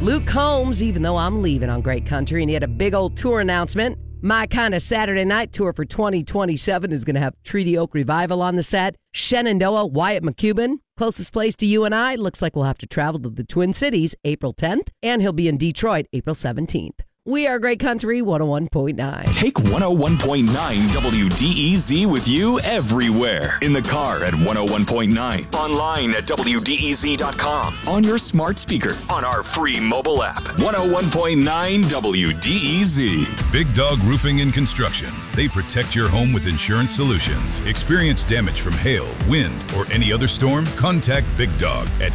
Luke Combs, even though I'm leaving on Great Country, and he had a big old tour announcement. My Kind of Saturday Night Tour for 2027 is going to have Treaty Oak Revival on the set. Shenandoah, Wyatt McCubbin. Closest place to you and I, looks like we'll have to travel to the Twin Cities April 10th, and he'll be in Detroit April 17th. We are Great Country 101.9. Take 101.9 WDEZ with you everywhere. In the car at 101.9. Online at WDEZ.com. On your smart speaker. On our free mobile app. 101.9 WDEZ. Big Dog Roofing and Construction. They protect your home with insurance solutions. Experience damage from hail, wind, or any other storm? Contact Big Dog at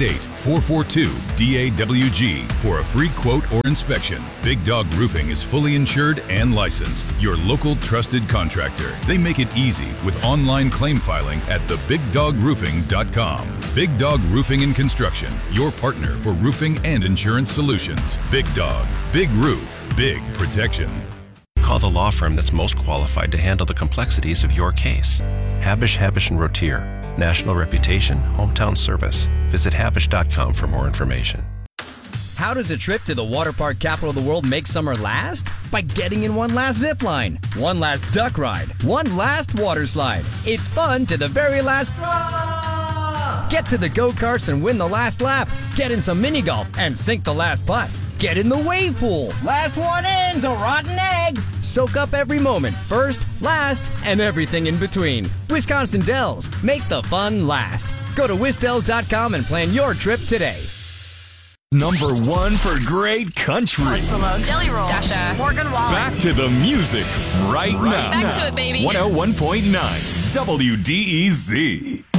888-442-DAWG for a free quote or inspection. Big Dog Roofing is fully insured and licensed. Your local trusted contractor. They make it easy with online claim filing at thebigdogroofing.com. Big Dog Roofing and Construction. Your partner for roofing and insurance solutions. Big Dog. Big roof. Big protection. Call the law firm that's most qualified to handle the complexities of your case. Habish, Habish & Rotier. National reputation, hometown service. Visit habish.com for more information. How does a trip to the water park capital of the world make summer last? By getting in one last zip line, one last duck ride, one last water slide. It's fun to the very last drop. Get to the go-karts and win the last lap. Get in some mini golf and sink the last putt. Get in the wave pool. Last one in's a rotten egg. Soak up every moment, first, last, and everything in between. Wisconsin Dells, make the fun last. Go to wisdells.com and plan your trip today. Number one for Great Country. Hello, Jelly Roll, Dasha, Morgan Wallen. Back to the music right now. Back to it, baby. 101.9 WDEZ.